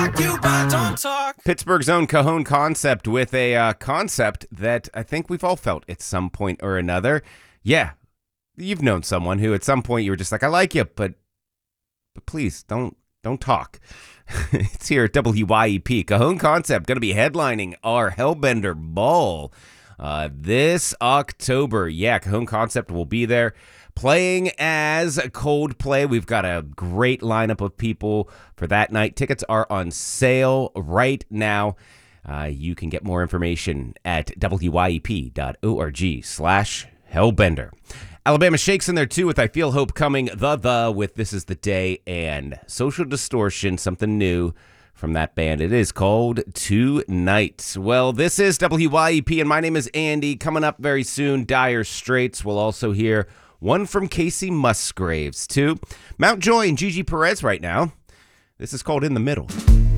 Pittsburgh's own Cajon Concept with a concept that I think we've all felt at some point or another. Yeah, you've known someone who at some point you were just like, I like you, but please don't talk. It's here at WYEP. Cajon Concept going to be headlining our Hellbender Ball this October. Yeah, Cajon Concept will be there playing as Coldplay. We've got a great lineup of people for that night. Tickets are on sale right now. You can get more information at wyep.org/Hellbender. Alabama Shakes in there too with I Feel Hope Coming, with This Is the Day, and Social Distortion, something new from that band. It is called Tonight. Well, this is WYEP, and my name is Andy. Coming up very soon, Dire Straits. We'll also hear one from Casey Musgraves, too. Mountjoy and Gigi Perez right now. This is called In the Middle.